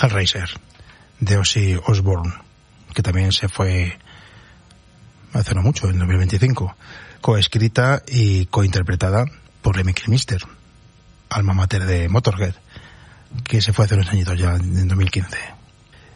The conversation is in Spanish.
Hellraiser, de Ozzy Osbourne, que también se fue hace no mucho, en 2025, coescrita y cointerpretada por Lemmy Kilmister, alma mater de Motorhead, que se fue hace unos añitos ya, en 2015.